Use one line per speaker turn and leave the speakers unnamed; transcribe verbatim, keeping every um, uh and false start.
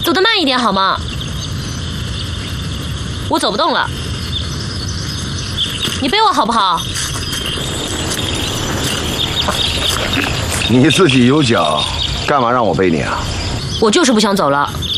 走得慢一点好吗？我走不动了，你背我好不好？
你自己有脚，干嘛让我背你啊？
我就是不想走了。